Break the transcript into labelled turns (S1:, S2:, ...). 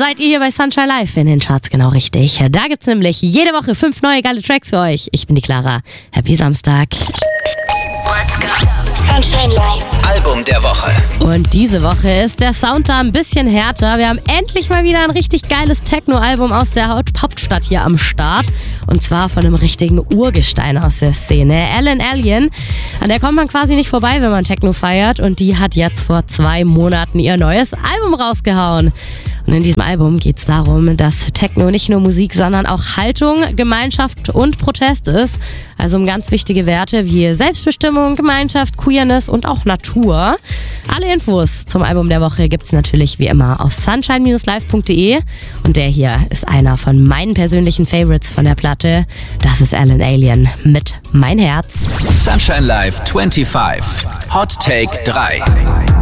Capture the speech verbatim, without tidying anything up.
S1: seid ihr hier bei Sunshine Live in den Charts genau richtig. Da gibt's nämlich jede Woche fünf neue geile Tracks für euch. Ich bin die Clara. Happy Samstag.
S2: Let's go. Sunshine Live.
S3: Album der Woche.
S1: Und diese Woche ist der Sound da ein bisschen härter. Wir haben endlich mal wieder ein richtig geiles Techno-Album aus der Hauptstadt hier am Start. Und zwar von einem richtigen Urgestein aus der Szene. Ellen Allien. An der kommt man quasi nicht vorbei, wenn man Techno feiert. Und die hat jetzt vor zwei Monaten ihr neues Album rausgehauen. Und in diesem Album geht es darum, dass Techno nicht nur Musik, sondern auch Haltung, Gemeinschaft und Protest ist. Also um ganz wichtige Werte wie Selbstbestimmung, Gemeinschaft, Queerness und auch Natur. Alle Infos zum Album der Woche gibt's natürlich wie immer auf sunshine live punkt de. Und der hier ist einer von meinen persönlichen Favorites von der Platte. Das ist Ellen Allien mit Mein Herz.
S3: Sunshine Live fünfundzwanzig. Hot Take drei.